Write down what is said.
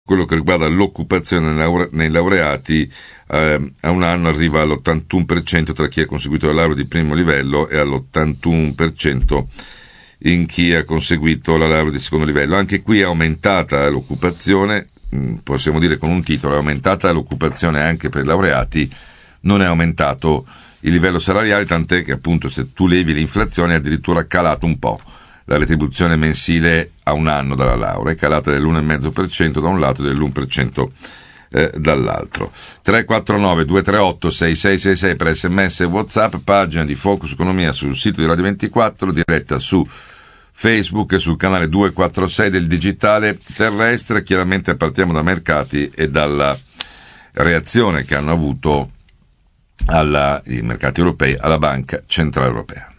quello che riguarda l'occupazione nei laureati, a un anno arriva all'81% tra chi ha conseguito la laurea di primo livello e all'81% in chi ha conseguito la laurea di secondo livello. Anche qui è aumentata l'occupazione, possiamo dire con un titolo, è aumentata l'occupazione anche per i laureati, non è aumentato il livello salariale, tant'è che appunto se tu levi l'inflazione è addirittura calato un po'. La retribuzione mensile a un anno dalla laurea è calata dell'1,5% da un lato e dell'1% dall'altro. 349 238 6666 per SMS e WhatsApp, pagina di Focus Economia sul sito di Radio 24, diretta su Facebook e sul canale 246 del digitale terrestre. Chiaramente partiamo da mercati e dalla reazione che hanno avuto i mercati europei alla Banca Centrale Europea.